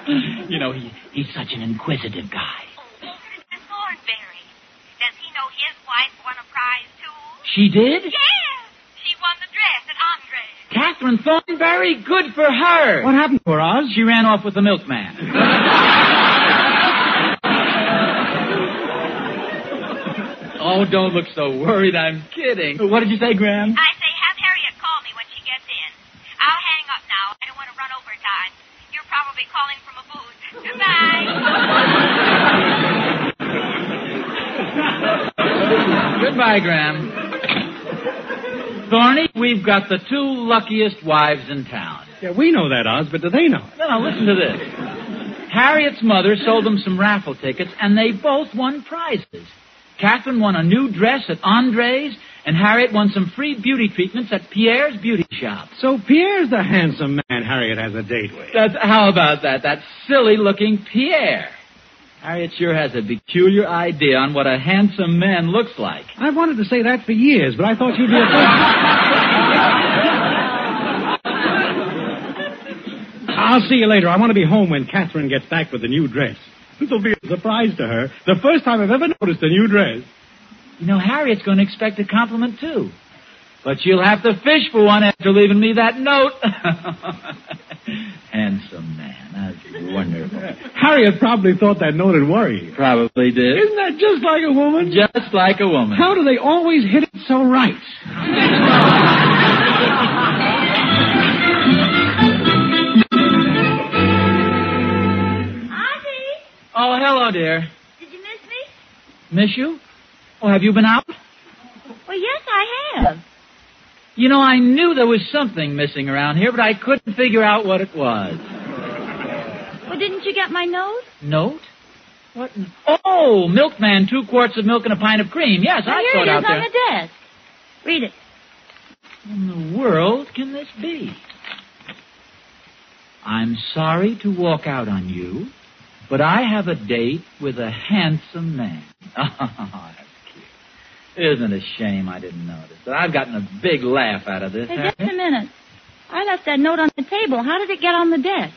You know, he's such an inquisitive guy. Mr. Thornberry. Does he know his wife won a prize, too? She did? Yeah. She won the dress at Andre's. Catherine Thornberry? Good for her. What happened to her, Oz? She ran off with the milkman. Oh, don't look so worried. I'm kidding. What did you say, Graham? I say have Harriet call me when she gets in. I'll hang up now. I don't want to run overtime. You're probably calling from a booth. Goodbye. Goodbye, Graham. Thorny, we've got the two luckiest wives in town. Yeah, we know that, Oz, but do they know it? No, listen to this. Harriet's mother sold them some raffle tickets, and they both won prizes. Catherine won a new dress at Andre's, and Harriet won some free beauty treatments at Pierre's beauty shop. So Pierre's the handsome man Harriet has a date with. How about that? That silly-looking Pierre. Harriet sure has a peculiar idea on what a handsome man looks like. I've wanted to say that for years, but I thought you'd be a I'll see you later. I want to be home when Catherine gets back with the new dress. This will be a surprise to her. The first time I've ever noticed a new dress. You know, Harriet's going to expect a compliment, too. But she'll have to fish for one after leaving me that note. Handsome man. That's wonderful. Harriet probably thought that note would worry you. Probably did. Isn't that just like a woman? Just like a woman. How do they always hit it so right? Oh, hello, dear. Did you miss me? Miss you? Oh, have you been out? Well, yes, I have. You know, I knew there was something missing around here, but I couldn't figure out what it was. Well, didn't you get my note? Note? What? Oh, milkman, 2 quarts of milk and a pint of cream. Yes, I saw it out there. Here it is on the desk. Read it. What in the world can this be? I'm sorry to walk out on you, but I have a date with a handsome man. Oh, that's cute. Isn't it a shame I didn't notice? But I've gotten a big laugh out of this. Hey, just a minute. I left that note on the table. How did it get on the desk?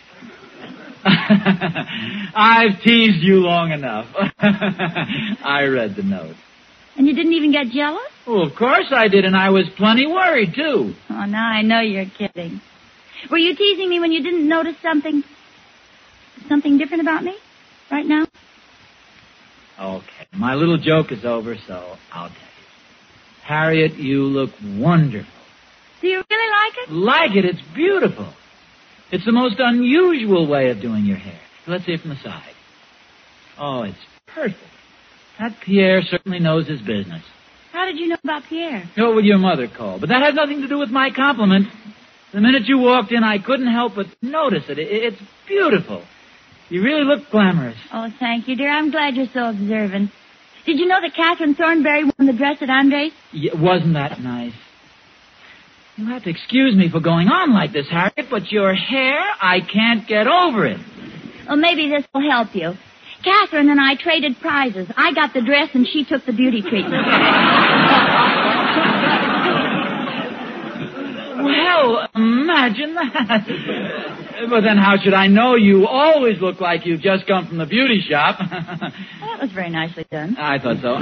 I've teased you long enough. I read the note. And you didn't even get jealous? Oh, of course I did, and I was plenty worried, too. Oh, now I know you're kidding. Were you teasing me when you didn't notice something different about me right now? Okay. My little joke is over, so I'll tell you. Harriet, you look wonderful. Do you really like it? Like it? It's beautiful. It's the most unusual way of doing your hair. Let's see it from the side. Oh, it's perfect. That Pierre certainly knows his business. How did you know about Pierre? Oh, well, your mother called. But that has nothing to do with my compliment. The minute you walked in, I couldn't help but notice it. It's beautiful. You really look glamorous. Oh, thank you, dear. I'm glad you're so observant. Did you know that Catherine Thornberry won the dress at Andre's? Yeah, wasn't that nice? You'll have to excuse me for going on like this, Harriet, but your hair, I can't get over it. Well, maybe this will help you. Catherine and I traded prizes. I got the dress and she took the beauty treatment. Well, imagine that. But then how should I know? You always look like you've just come from the beauty shop. Well, that was very nicely done. I thought so.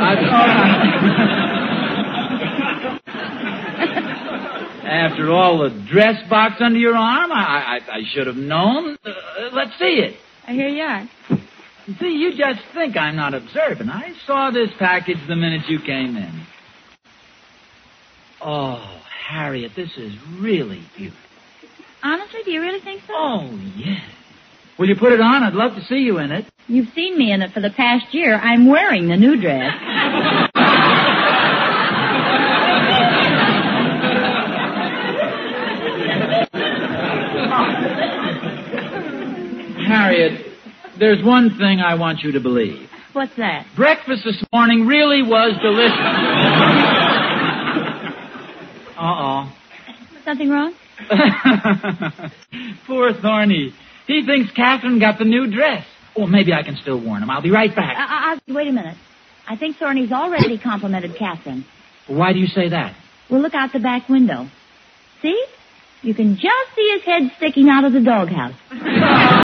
After all, the dress box under your arm, I should have known. Let's see it. Here you are. See, you just think I'm not observant. I saw this package the minute you came in. Oh, Harriet, this is really beautiful. Honestly, do you really think so? Oh, yes. Will you put it on? I'd love to see you in it. You've seen me in it for the past year. I'm wearing the new dress. Harriet, there's one thing I want you to believe. What's that? Breakfast this morning really was delicious. Uh-oh. Something wrong? Poor Thorny. He thinks Catherine got the new dress. Oh, maybe I can still warn him. I'll be right back. Wait a minute. I think Thorny's already complimented Catherine. Why do you say that? Well, look out the back window. See? You can just see his head sticking out of the doghouse.